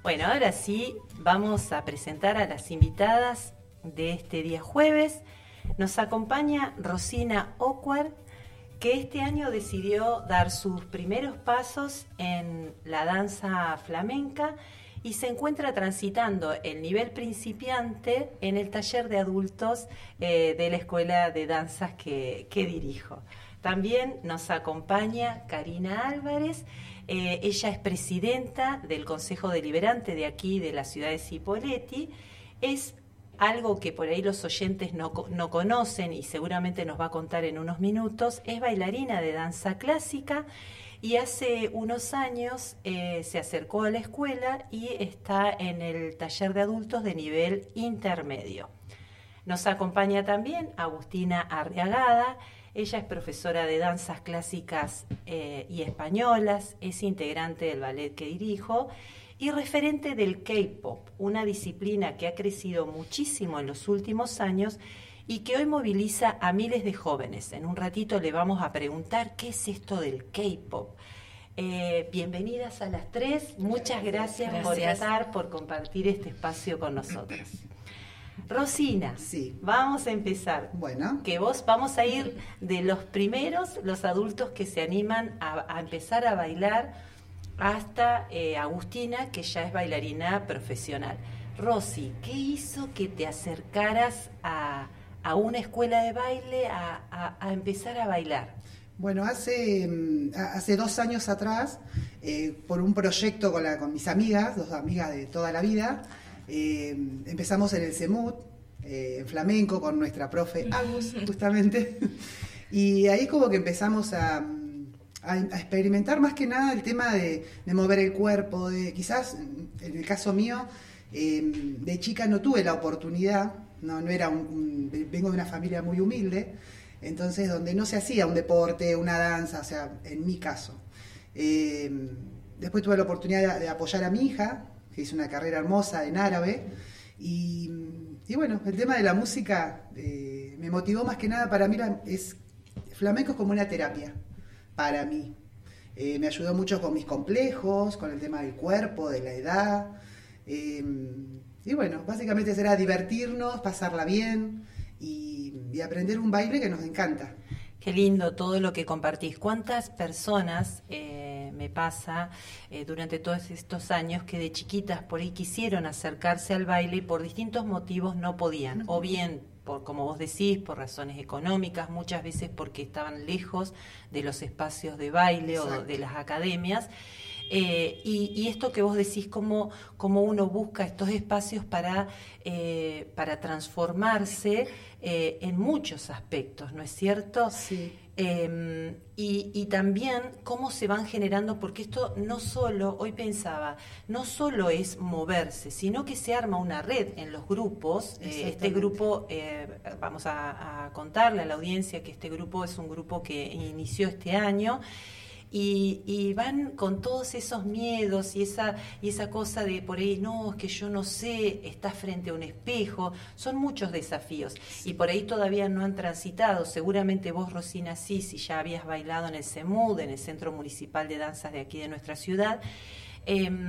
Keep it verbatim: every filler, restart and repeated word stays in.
Bueno, ahora sí vamos a presentar a las invitadas de este día jueves. Nos acompaña Rosina Ocuar, que este año decidió dar sus primeros pasos en la danza flamenca y se encuentra transitando el nivel principiante en el taller de adultos eh, de la escuela de danzas que, que dirijo. También nos acompaña Karina Álvarez. Eh, ella es presidenta del Consejo Deliberante de aquí, de la ciudad de Cipolletti. Es algo que por ahí los oyentes no, no conocen y seguramente nos va a contar en unos minutos. Es bailarina de danza clásica y hace unos años eh, se acercó a la escuela y está en el taller de adultos de nivel intermedio. Nos acompaña también Agustina Arriagada. Ella es profesora de danzas clásicas eh, y españolas, es integrante del ballet que dirijo y referente del K-pop, una disciplina que ha crecido muchísimo en los últimos años y que hoy moviliza a miles de jóvenes. En un ratito le vamos a preguntar qué es esto del K-pop. Eh, bienvenidas a las tres, muchas gracias, gracias por estar, por compartir este espacio con nosotros. Rosina, sí. Vamos a empezar. Bueno. Que vos vamos a ir de los primeros, los adultos que se animan a, a empezar a bailar, hasta eh, Agustina, que ya es bailarina profesional. Rosy, ¿qué hizo que te acercaras a, a una escuela de baile a, a, a empezar a bailar? Bueno, hace, hace dos años atrás, eh, por un proyecto con, la, con mis amigas, dos amigas de toda la vida, Eh, empezamos en el CEMUT, eh, en flamenco, con nuestra profe Agus, justamente, y ahí como que empezamos a, a, a experimentar más que nada el tema de, de mover el cuerpo, de quizás, en el caso mío, eh, de chica no tuve la oportunidad, no, no era un, un, vengo de una familia muy humilde, entonces donde no se hacía un deporte, una danza, o sea, en mi caso. Eh, después tuve la oportunidad de, de apoyar a mi hija, que hizo una carrera hermosa en árabe, y, y bueno, el tema de la música eh, me motivó más que nada. Para mí es flamenco es como una terapia, para mí. Eh, me ayudó mucho con mis complejos, con el tema del cuerpo, de la edad, eh, y bueno, básicamente será divertirnos, pasarla bien, y, y aprender un baile que nos encanta. Qué lindo todo lo que compartís. ¿Cuántas personas eh, me pasa eh, durante todos estos años que de chiquitas por ahí quisieron acercarse al baile y por distintos motivos no podían? Uh-huh. O bien, por, como vos decís, por razones económicas, muchas veces porque estaban lejos de los espacios de baile. Exacto. O de las academias. Eh, y, y esto que vos decís, cómo, cómo uno busca estos espacios para, eh, para transformarse eh, en muchos aspectos, ¿no es cierto? Sí. Eh, y, y también cómo se van generando, porque esto no solo, hoy pensaba, no solo es moverse, sino que se arma una red en los grupos. Eh, este grupo, eh, vamos a, a contarle a la audiencia que este grupo es un grupo que inició este año. Y, y van con todos esos miedos y esa, y esa cosa de por ahí, no, es que yo no sé, estás frente a un espejo, son muchos desafíos. Sí. Y por ahí todavía no han transitado, seguramente vos, Rosina, sí, si ya habías bailado en el CEMUD, en el Centro Municipal de Danzas de aquí de nuestra ciudad. Eh,